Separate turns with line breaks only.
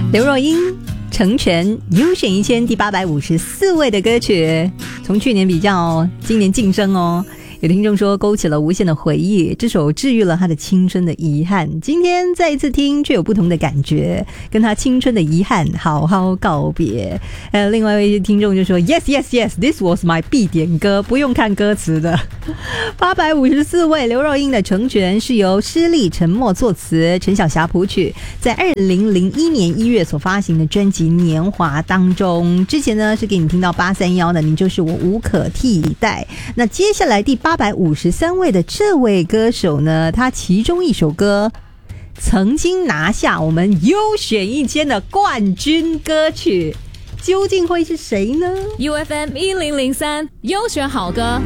刘若英成全优选1000第854位的歌曲，从去年比较，今年晋升哦。有听众说勾起了无限的回忆，这首治愈了他的青春的遗憾，今天再一次听却有不同的感觉，跟他青春的遗憾好好告别。另外一位听众就说 Yes yes yes This was my 必点歌，不用看歌词的。854位刘若英的成全是由施丽沉默作词，陈小霞谱曲，在2001年1月所发行的专辑年华当中，之前呢是给你听到831的你就是我无可替代。那接下来第853位的这位歌手呢，他其中一首歌曾经拿下我们优选1000的冠军歌曲，究竟会是谁呢？
UFM 1003优选好歌